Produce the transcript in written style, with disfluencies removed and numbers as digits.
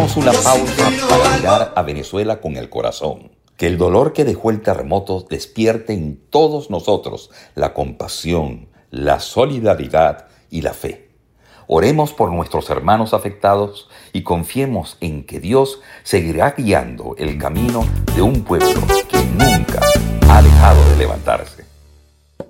Hagamos una pausa para mirar a Venezuela con el corazón. Que el dolor que dejó el terremoto despierte en todos nosotros la compasión, la solidaridad y la fe. Oremos por nuestros hermanos afectados y confiemos en que Dios seguirá guiando el camino de un pueblo que nunca ha dejado de levantarse.